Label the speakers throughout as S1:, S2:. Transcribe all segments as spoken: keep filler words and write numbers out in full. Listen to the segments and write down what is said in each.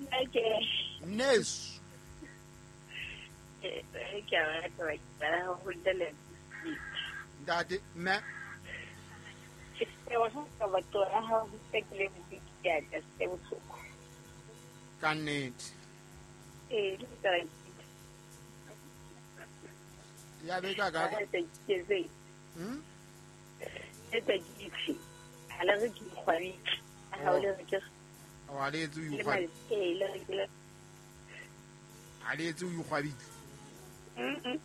S1: Okay.
S2: Nesu.
S1: Eh, ke a rata ba ke bala go dela.
S2: Ntate me
S1: Se wa ka ba to a ha go sekele botiki ya ka se botlhoko.
S2: ka nnete.
S1: Eh, le tsara
S2: Ya be ka ka.
S1: ka ke se.
S2: Hm?
S1: E tsa kitse. Ala re ke khwari. Ha o le re ke
S2: Wa le tsu yu
S1: le
S2: khwa.
S1: ma e le re ke.
S2: A le tsu yu khwabile.
S1: Mm.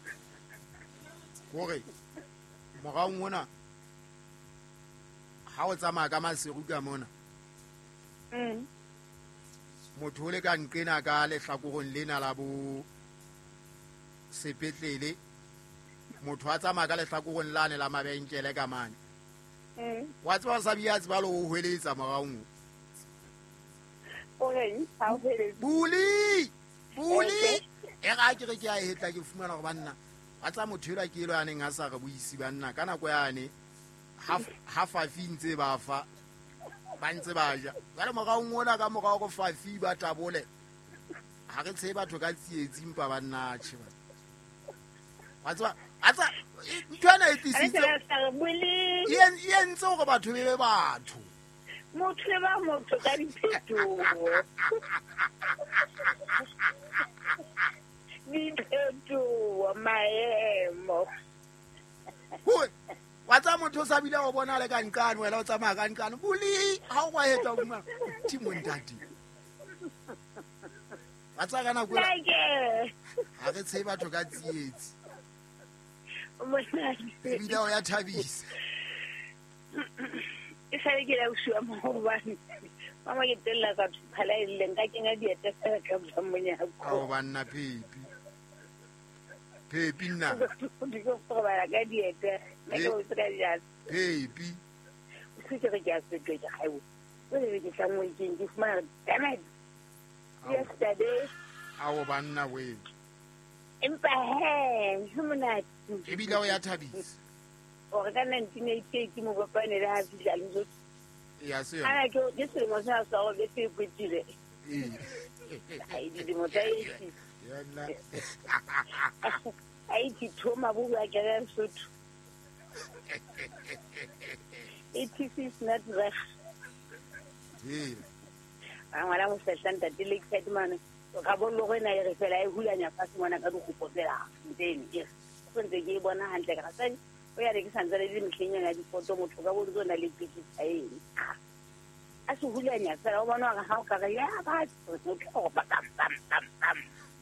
S2: Hore moraong mona ha o tsamaya ka maseru ka mona
S1: Mm.
S2: motho o le ka nqena ka lehlakoreng lena la bo sepetlele motho a tsamaya ka lehlakoreng lane la mabenkele ka mane
S1: Mm.
S2: wa tseba sa biatsi ba lo ho hweletsa moraong
S1: Okay, ha o hele.
S2: buli buli
S1: Okay.
S2: e ga ke re ke a hetla ke fumana go banna ba tsa motho ela ke elo ya neng a sa re boisi banna ka nako yane ha fafi ntse ba fa ba ntse ba ja jale moraong ona ka morao go fafi ba tabole ga re tshe batho ka tsietsi mpa banna tšhe ba wa tseba a tsa ntho ena e
S1: Ala
S2: tlisitse
S1: tsara tsara buli.
S2: e entse gore batho be be batho
S1: Motho le ba motho ka diphetogo. Diphetogo maemo.
S2: Hoi, wa tsa motho o sa bile go bona le ka nkane wena o tsamaya ka nkane buli ga o kwaetsa uma timontate wa tsa ka nako ela
S1: Like.
S2: ga re tshe batho ka tsietsi
S1: Monate.
S2: ebile o ya thabisa
S1: E sale ke la uswa mo bana. Mama ke tella ka phala ile nka kenga dieta fela ka ba monyako.
S2: ka go banna phepi phepi nna
S1: Di go proba ka dieta. Me go tsaka ya.
S2: phepi
S1: Se ke re ke a se ke ga go. O le ke tla mo ke ke fumana damn it. Yesterday
S2: a go banna we
S1: empa he monate.
S2: ebile o ya thabisa
S1: O ka nineteen eighty-eight mo bapane le ha fitla le zo.
S2: ya se yona
S1: Ana ke ke se mo sa sa go be se kwetile.
S2: ee
S1: Ai di mo tai.
S2: yona
S1: Ai di thoma bo ba ke ga sotho. eighty-six not reg.
S2: ee
S1: A ngwana mo sesanta di le excited man. O ka bo lo go na re fela e hulanya fa se mona ka go popela. Nteng ke. Go ntse ke bona hantle ka sa o ya re ke santse le dimtlhenya ya difoto motho ka bo di na le pitsa eng. A se hulanya fela o bona ga ha o ka ga ya ba o tlo ba tam tam tam tam.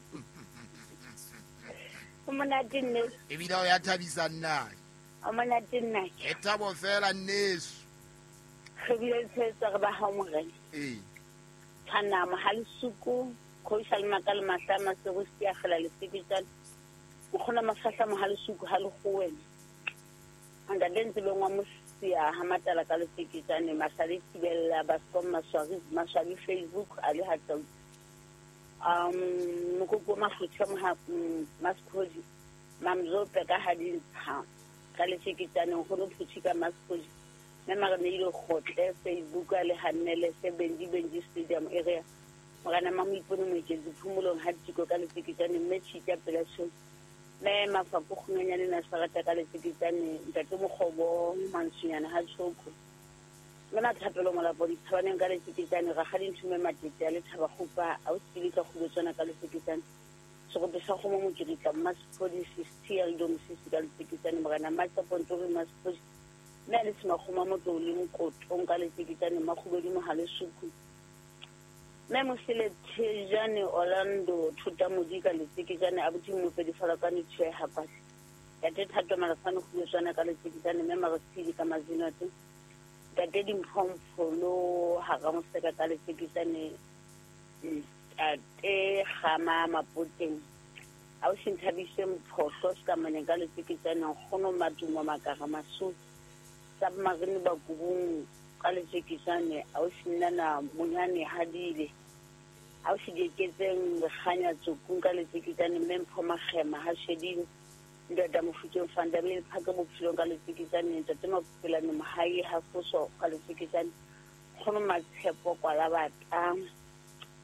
S1: O mona dinne,
S2: ebile o ya thabisa nna
S1: o mona dinne.
S2: e thabo fela nneso
S1: Re bile tsetsa re ba ha mo re.
S2: ee
S1: Tshana mahali suku ko isa le makala mahlama se go sia fela le sekitsana. O khona mafahla mahali suku ha le go wena. Anda lenze lo ngwa mosia ha matala ka le sekitsane masali tibella ba som maswari maswari Facebook ali hatsa. Um mo go ma futsa mo ha maskhoji mamzo pe ka hadin ha ka le sekitsane go no futsi ka maskhoji. Nna re ne ile gotle Facebook a le hanele se bendi bendi stadium area mogana ma mo ipone mo ke diphumulong ha diko ka le sekitsane mme tshita pela so me mafapo khunganya le na sarata ka le sekitsane ntate mogobo mantsinyana ha tshoko le mathapelo mola bodi tshwaneng ka le sekitsane ga ga dinthume matete a le thaba gopa a o sile ka go tsona ka le sekitsane se go besa go mo mo kirika maspodi sixty dom sisi ka le sekitsane mogana ma tsa pontori maspodi mme le sema go mamotlo le mokotong ka le sekitsane magubedi mo hale suku mme mo sele tejane Orlando thuta modika le sekitsane a botsi mo pedi fala ka ntshe ha pa ya te thato mala fana go tswana ka le sekitsane mme ma go sile ka mazina tse ka te dimphompho lo ha ga mo seka ka le sekitsane a te gama mapoteng a o sinthabise mphoso ska mane ka le sekitsane go no matumo makaga masu sa magene ba kubung ka le sekitsane a o sinana monyane hadile a o sidiketseng ganya tsokung ka le sekitsane mempho magema ha sheding ndada mofuteng fanda be phaka bophelong ka le sekitsane tsa tema popelane mahai ha foso ka le sekitsane gono matshepo kwa la batang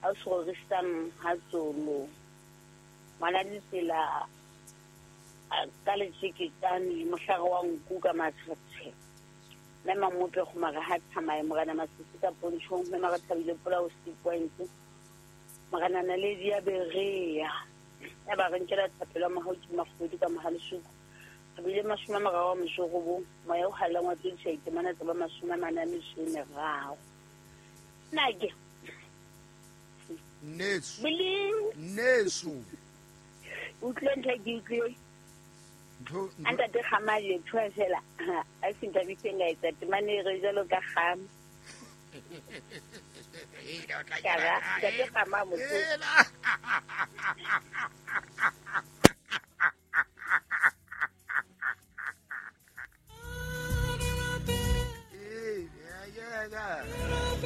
S1: a o segorisang ga tsolo ngwana ditsela ka lejeketane motlhare wa nku ka matšhatšhe mme mamope go maga ga tshamaye mogana masisi ka pontšhong mme maga thabile pola o sequence mogana na le dia berea ya ba rentšela thapelo magauti magodi ka mogalesuku thabile masome magago wa mosogobo moya o galela ngwa twenty eight mana tsaba masome mane a mesone gago nake
S2: nesu
S1: Biling
S2: nesu
S1: utlwe ntlha ke utlwe
S2: ntho
S1: anta te khamale thwa fela a sinta bitsenga etsa temane re jalo ka kham kara ka te khama mo